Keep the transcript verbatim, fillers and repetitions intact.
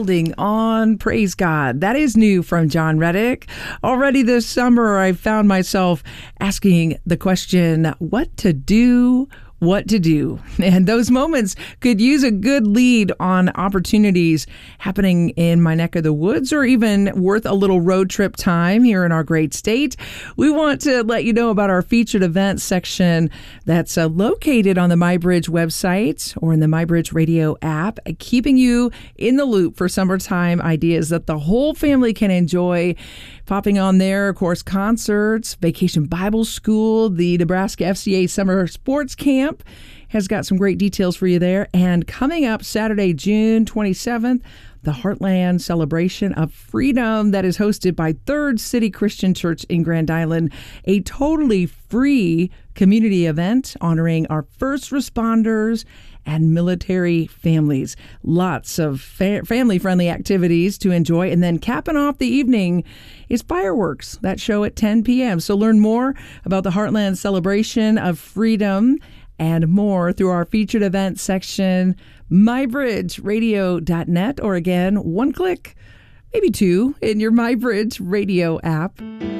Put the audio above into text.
Holding On. Praise God. That is new from John Reddick. Already this summer, I found myself asking the question, what to do? What to do. And those moments could use a good lead on opportunities happening in my neck of the woods, or even worth a little road trip time here in our great state. We want to let you know about our featured events section that's uh, located on the MyBridge website or in the MyBridge radio app, keeping you in the loop for summertime ideas that the whole family can enjoy. Popping on there, of course, concerts, Vacation Bible School, the Nebraska F C A Summer Sports Camp has got some great details for you there. And coming up Saturday, June twenty-seventh, the Heartland Celebration of Freedom that is hosted by Third City Christian Church in Grand Island, a totally free community event honoring our first responders and military families. Lots of fa- family-friendly activities to enjoy. And then capping off the evening is fireworks, that show at ten p.m. So learn more about the Heartland Celebration of Freedom and more through our featured events section, my bridge radio dot net, or again, one click, maybe two, in your MyBridge radio app.